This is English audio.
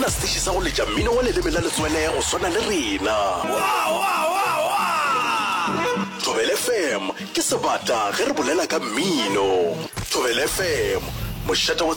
gona station sa go letša mmino wa leleme la letswele go swana le rena. Thobela FM ke sebata ge re bolela ka mmino. Thobela FM mošata wa